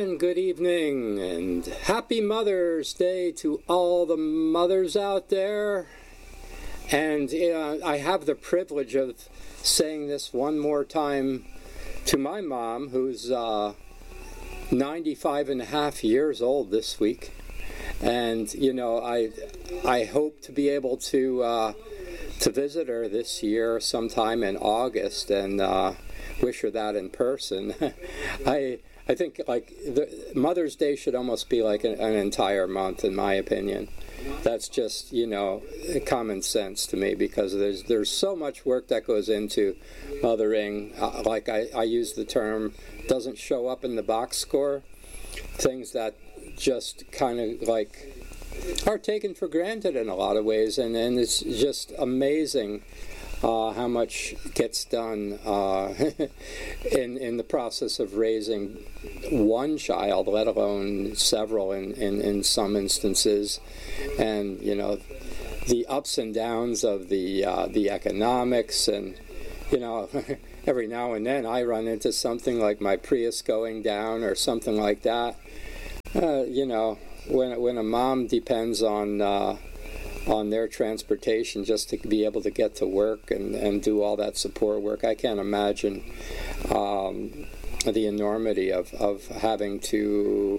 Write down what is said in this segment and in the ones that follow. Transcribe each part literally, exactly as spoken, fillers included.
And good evening, and happy Mother's Day to all the mothers out there. And uh, I have the privilege of saying this one more time to my mom, who's uh, ninety-five and a half years old this week. And, you know, I I hope to be able to uh, to visit her this year sometime in August and uh, wish her that in person. I I think like the, Mother's Day should almost be like an, an entire month, in my opinion. That's just, you know, common sense to me, because there's there's so much work that goes into mothering. Uh, like I, I use the term, doesn't show up in the box score. Things that just kind of like are taken for granted in a lot of ways, and, and it's just amazing uh, how much gets done uh, in in the process of raising one child, let alone several in, in, in some instances. And you know, the ups and downs of the uh, the economics, and you know, every now and then I run into something like my Prius going down or something like that. Uh, you know, when when a mom depends on uh, on their transportation just to be able to get to work and, and do all that support work, I can't imagine um, the enormity of, of having to,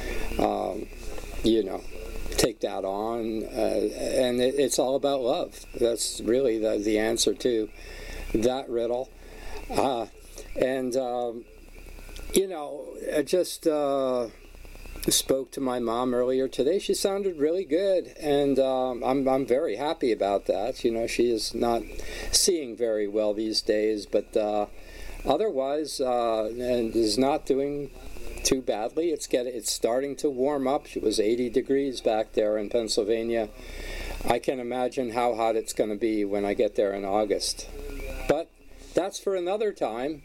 um, you know, take that on. Uh, and it, it's all about love. That's really the, the answer to that riddle. Uh, and, um, you know, just... Uh, spoke to my mom earlier today. She sounded really good, and um, I'm I'm very happy about that. You know, she is not seeing very well these days, but uh, otherwise, uh, and is not doing too badly. It's getting it's starting to warm up. It was eighty degrees back there in Pennsylvania. I can imagine how hot it's going to be when I get there in August. But that's for another time.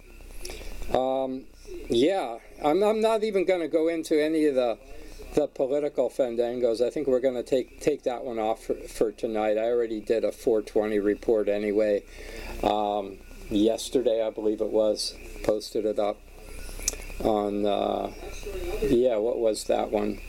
Um, yeah, I'm, I'm not even going to go into any of the the political fandangos. I think we're going to take take that one off for, for tonight. I already did a four twenty report anyway. Um, yesterday, I believe it was, posted it up on, uh, yeah, what was that one?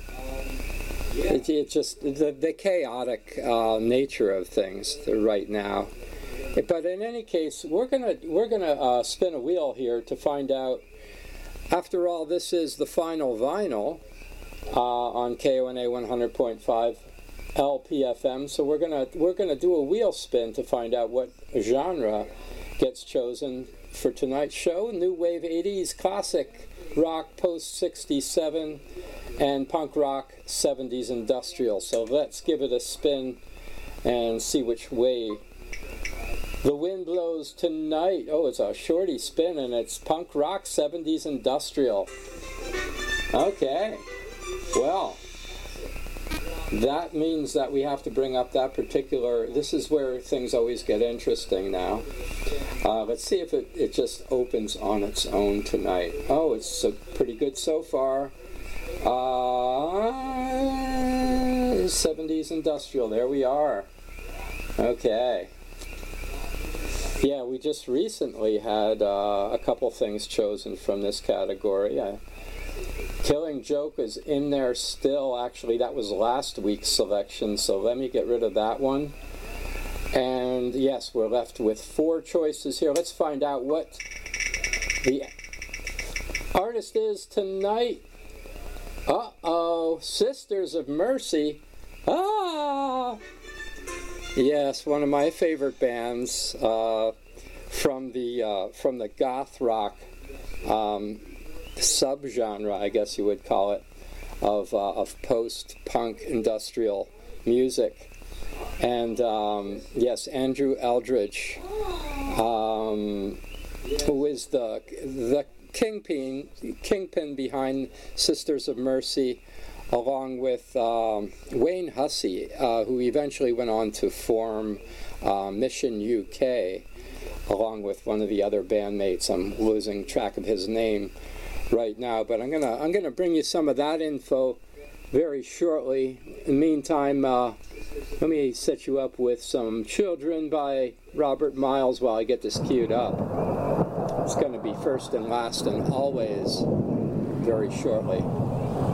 It, it just, the, the chaotic uh, nature of things right now. But in any case, we're gonna we're gonna uh, spin a wheel here to find out. After all, this is the final vinyl uh, on K O N A one hundred point five L P F M. So we're gonna we're gonna do a wheel spin to find out what genre gets chosen for tonight's show. New wave eighties, classic rock post sixty-seven, and punk rock seventies industrial. So let's give it a spin and see which way the wind blows tonight. Oh, it's a shorty spin, and it's punk rock seventies industrial. Okay. Well, that means that we have to bring up that particular... This is where things always get interesting now. Uh, let's see if it, it just opens on its own tonight. Oh, it's so pretty good so far. Uh, seventies industrial. There we are. Okay. Yeah, we just recently had uh, a couple things chosen from this category. Uh, Killing Joke is in there still. Actually, that was last week's selection, so let me get rid of that one. And yes, we're left with four choices here. Let's find out what the artist is tonight. Uh-oh, Sisters of Mercy. Ah! Yes, one of my favorite bands uh, from the uh, from the goth rock um, subgenre, I guess you would call it, of uh, of post-punk industrial music. And um, yes, Andrew Eldridge, um, who is the the kingpin kingpin behind Sisters of Mercy, along with um, Wayne Hussey, uh, who eventually went on to form uh, Mission U K, along with one of the other bandmates. I'm losing track of his name right now, but I'm gonna I'm gonna bring you some of that info very shortly. In the meantime, uh, let me set you up with some Children by Robert Miles while I get this queued up. It's going to be First and Last and Always. very shortly.